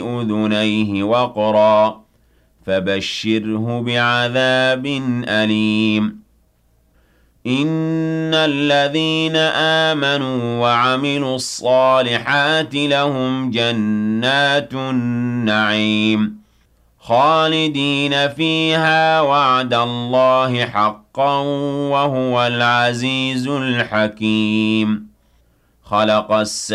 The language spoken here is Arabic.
أذنيه وقرا فبشره بعذاب أليم إن الذين آمنوا وعملوا الصالحات لهم جنات النعيم خالدين فيها وعد الله حقا وهو العزيز الحكيم خلق